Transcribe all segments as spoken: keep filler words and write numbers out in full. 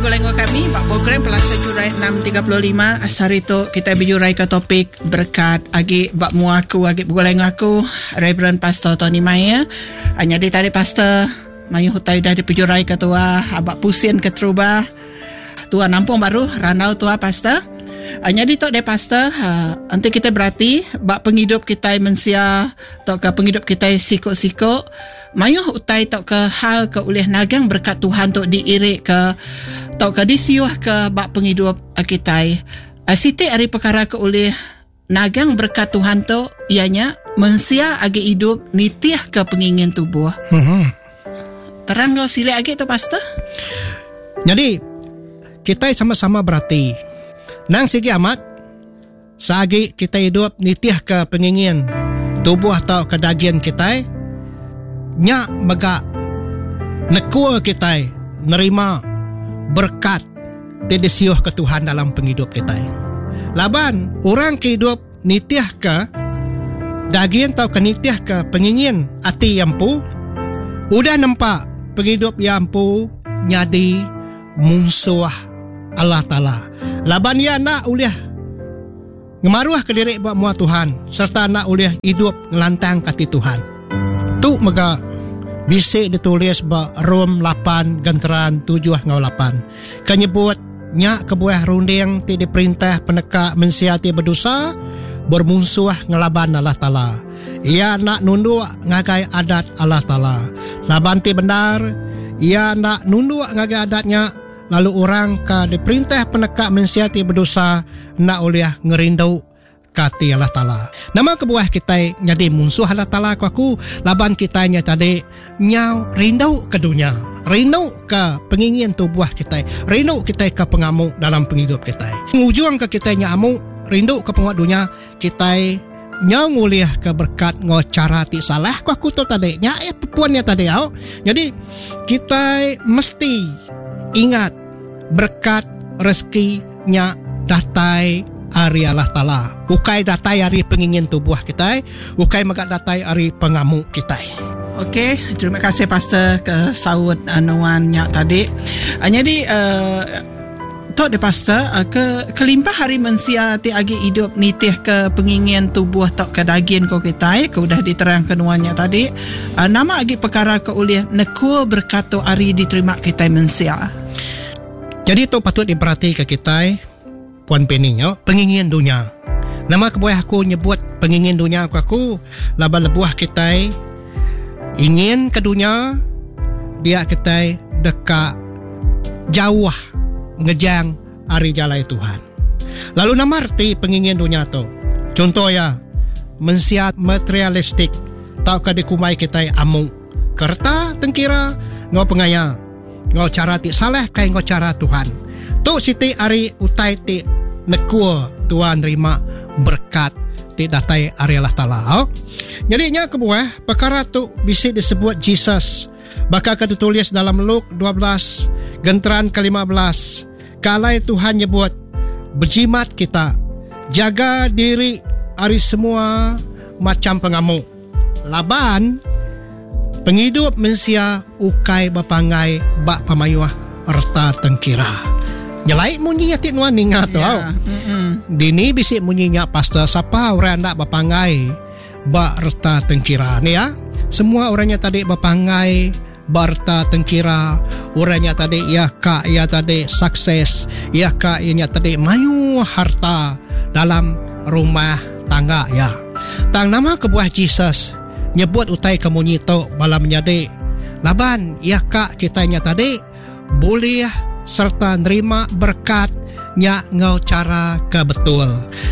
bergulai kami Pak program Pelasa Jurai enam tiga puluh lima asar itu kita berjurai ke topik berkat agi bak muaku agi bergulai aku Reverend Pastor Tony Maya hanya di tadi Pastor Mayu hutai dari berjurai ketua abak pusin ke Truba tua nampung baru ranau tua Pastor hanya di tok de Pastor ha, nanti kita berarti bak penghidup kita mensia tok ke penghidup kita siko-siko mayuh utai tok ke hal ke ulih nagang berkat Tuhan tok diirik ke tok ke disiuh ke bak penghidup kita. Siti ari perkara ke ulih nagang berkat Tuhan tok ianya mensia agi hidup nitiah ke pengingin tubuh. Hmm. Terang lo sile agi tu Pastor. Jadi kita sama-sama berarti nang sigi amat sagi kita hidup nitiah ke pengingin tubuh atau ke dagian kita nya mega nekua kita nerima berkat dedesiuh ke Tuhan dalam penghidup kita. Laban orang kehidup nitiah ke dagian atau ke nitiah ke pengingin ati yampu udah nampak penghidup yampu nyadi musuh Allah Ta'ala. Laban ya nak uliah ngemaruah ke diri buat mua Tuhan serta nak uliah hidup ngelantang kati Tuhan. Tu mega bisik ditulis ba Rom lapan gantaran tujuh ngau lapan. Kanyebut nya kebuah runding ti diperintah peneka mensiati berdosa bermusuh ngelaban Allah Ta'ala. Ia nak nunduk ngagai adat Allah Ta'ala. Laban ti benar ia nak nunduk ngagai adatnya lalu orang ka diperintah peneka mensiati berdosa nak uliah ngerindu kati Allah Ta'ala. Nama kebuah kita jadi musuh Allah Ta'ala ku aku laban kitanya tadi nyau rindu ke dunia, rindu ke pengingin tubuh kita, rindu kita ke pengamuk dalam penghidup kita. Ujung ke kita nyamu rindu ke penguat dunia kita nyau nguliah ke berkat ngocara ti salah ku aku tu tadi nya eh puannya tadi au. Jadi kita mesti ingat berkat rezekinya datai ari Allah Ta'ala. Ukai datai ari pengingin tubuh kita, ukai magat datai ari pengamuk kita. Okey, terima kasih Pastor ke saud anuannya tadi. Jadi uh, tok de Pastor uh, ke kelimpah hari mensia ti agi hidup nitih ke pengingin tubuh tok ke daging ko kita ke udah diterangkan nuannya tadi. Uh, nama agi perkara ke ulih nekua berkato ari diterima kita mensia. Jadi tu patut diperhati ke kita Puan Penny, yo, pengingin dunia. Nama kebuah aku nyebut pengingin dunia aku aku laba lebuah kita ingin ke dunia dia kita dekat jauh ngejang ari jalai Tuhan. Lalu nama arti pengingin dunia tu contoh ya mensiat materialistik tau ka dikumai kita amung kerta tengkira ngau pengaya ngau cara ti salah kai ngau cara Tuhan. Tu siti ari utai ti nekua Tuhan terima berkat ti datai ari Allah Ta'ala. Oh? Jadi nya kebuah perkara tu bisa disebut Jesus. Bakal ditulis dalam Luke dua belas genteran ke lima belas. Kalai Tuhan nyebut berjimat kita jaga diri ari semua macam pengamuk. Laban penghidup mensia ukai bapangai bak pamayuah erta tengkira. Nyelai munyinya ti nuan ningat tu. Yeah. Dini bisik munyinya Pastor siapa orang nak bapangai ba reta tengkira ni ya. Semua orangnya tadi bapangai ba reta tengkira. Orangnya tadi ya ka ya tadi sukses, ya ka ianya tadi mayu harta dalam rumah tangga ya. Tang nama kebuah Jesus nyebut utai kemunyito balam nyade. Laban ya ka kitanya tadi boleh serta nerima berkatnya ngau cara ke betul.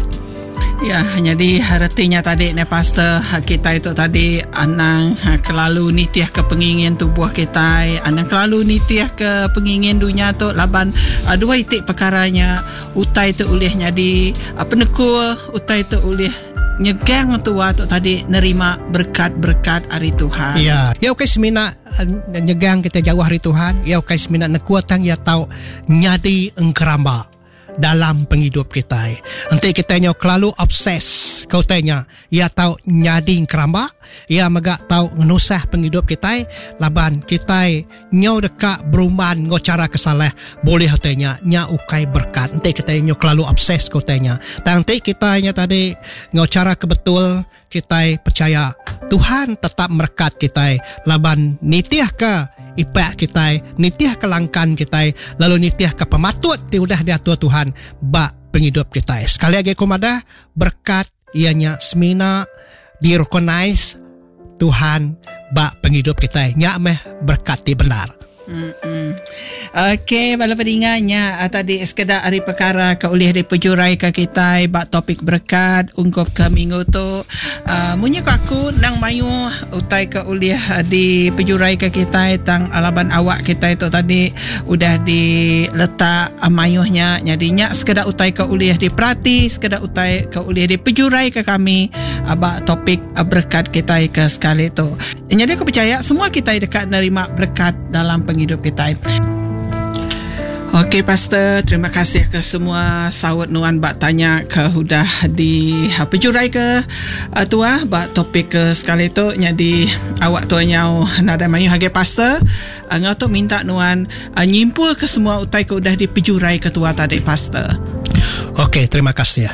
Ya, jadi artinya tadi ne Pastor kita itu tadi anang kelalu nitiah ke pengingin tubuh kita, anang kelalu nitiah ke pengingin dunia tu laban dua itik perkaranya utai tu ulih jadi penekul utai tu ulih nyegang tua tu tadi nerima berkat-berkat hari Tuhan. Ya, ya okey semina nyegang kita jauh hari Tuhan. Ya okey semina nekuatang ya tahu nyadi engkeramba. dalam penghidup kita. Nanti kita nyo kelalu obses kau tanya, ia tahu nyading keramba, ia megak tahu ngenusah penghidup kita, laban kita nyo dekat beruman ngo cara kesalah, boleh tanya nya ukai berkat. Nanti kita nyo kelalu obses kau tanya. Nanti kita nya tadi ngo cara kebetul, kita percaya Tuhan tetap berkat kita, laban nitiah ke ipak kita, nitiah kelangkan kita, lalu nitiah ke pematut diudah diatur Tuhan bak penghidup kita. Sekali lagi kumadah berkat ianya semina di recognize Tuhan bak penghidup kita. Nyak meh berkati benar. Hmm. Okey, bala pedingannya uh, tadi sekedar hari perkara ke ulih di pejurai ke kita bak topik berkat ungkap ke minggu tu. Uh, Munyi ke aku nang mayu utai ke ulih uh, di pejurai ke kita tang alaban awak kita itu tadi udah diletak uh, mayuhnya. Jadinya sekedar utai ke ulih di perhati, sekedar utai ke ulih di pejurai ke kami uh, bak topik uh, berkat kita ke sekali tu. Jadi aku percaya semua kita dekat nerima berkat dalam hidup kita. Okey Pastor, terima kasih ke semua sawat nuan bak tanya ke hudah di pejurai ke uh, tua bak topik ke sekali tu. Jadi awak tuanya nada mayu hage Pastor uh, ngau tu minta nuan uh, nyimpul ke semua utai ke udah di pejurai ke tua tadi Pastor. Okey, terima kasih.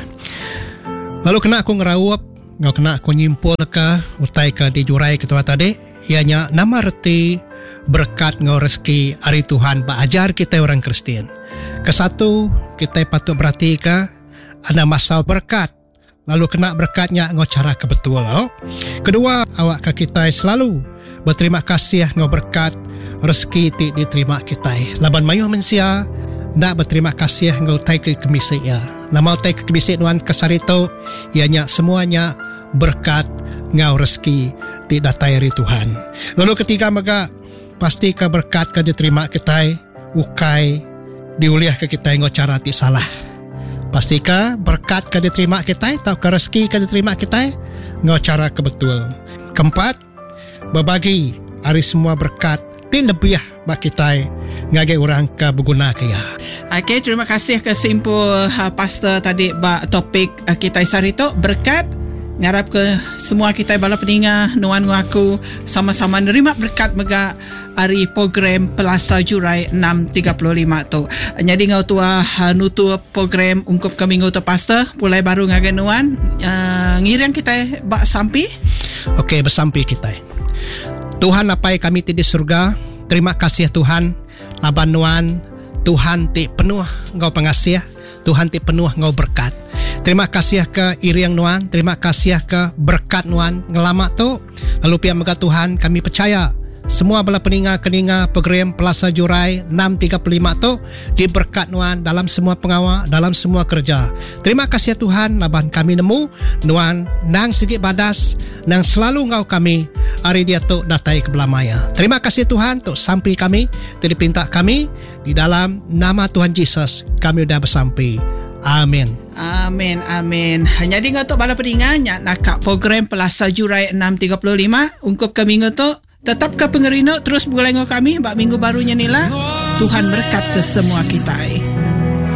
Lalu kena aku ngerawap, ngau kena aku nyimpul ke utai ke di jurai ke tua tadi, ianya nama reti berkat ngau rezeki hari Tuhan baajar kita orang Kristian. Kesatu, kita patut berhati ke ada masa berkat, lalu kena berkatnya ngau cara kebetul. Oh. Kedua, awak ke kita selalu berterima kasih ngau berkat rezeki ti diterima kita. Laban mayuh mensia nak berterima kasih ngau tai ke kemisik ya. Nama tai ke kemisik nuan kesarito ianya semuanya berkat ngau rezeki ti datai hari Tuhan. Lalu ketiga maka pasti ke berkat ke diterima kita ukai diuliah ke kita ngau cara ti salah. Pasti ke berkat ke diterima kita atau ke rezeki ke diterima kita ngau cara kebetul. Keempat, berbagi hari semua berkat ti lebih bak kita ngagai orang ke berguna ke ya. Okey, terima kasih ke simpul uh, Pastor tadi bak topik uh, kita sarito berkat. Ngarap ke semua kita bala peninga nuan ngaku sama-sama nerima berkat mega hari program Pelasa Jurai enam tiga lima tu. Jadi ngau tua nutu program ungkup ke minggu tu Pastor mulai baru ngagen nuan uh, ngirang kita bak sampi. Okey, bersampi kita. Tuhan apa kami di surga, terima kasih Tuhan laban nuan Tuhan ti penuh ngau pengasih, Tuhan ti penuh ngau berkat. Terima kasih ke iriang nuan, terima kasih ke berkat nuan ngelama tu. Lalu pihak mega Tuhan kami percaya semua bala peninga keninga program Pelasa Jurai enam tiga lima tu diberkat nuan dalam semua pengawal, dalam semua kerja. Terima kasih Tuhan laban kami nemu nuan nang sikit badas nang selalu ngau kami hari dia tu datai ke belamaya. Terima kasih Tuhan tu sampai kami, jadi pinta kami di dalam nama Tuhan Yesus kami dah bersampai. Amin. Amin, amin. Jadi ngatuk bala peningannya nak program Pelasa Jurai enam tiga lima ungkup ke minggu tu tetap ke pengerino terus bergoleng kami bak minggu barunya nila. Tuhan berkat ke semua kita.